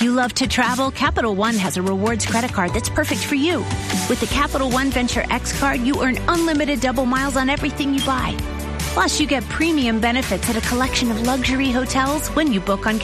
you love to travel, Capital One has a rewards credit card that's perfect for you. With the Capital One Venture X card, you earn unlimited double miles on everything you buy. Plus, you get premium benefits at a collection of luxury hotels when you book on